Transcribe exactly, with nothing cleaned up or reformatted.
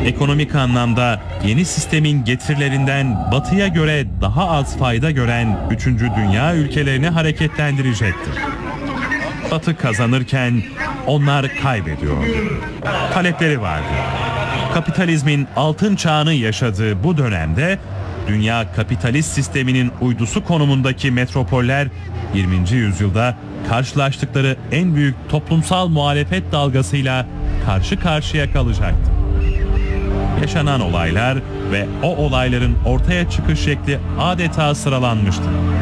Ekonomik anlamda yeni sistemin getirilerinden Batı'ya göre daha az fayda gören üçüncü dünya ülkelerini hareketlendirecektir. Batı kazanırken onlar kaybediyordu. Talepleri vardı. Kapitalizmin altın çağını yaşadığı bu dönemde dünya kapitalist sisteminin uydusu konumundaki metropoller yirminci yüzyılda karşılaştıkları en büyük toplumsal muhalefet dalgasıyla karşı karşıya kalacaktı. Yaşanan olaylar ve o olayların ortaya çıkış şekli adeta sıralanmıştı.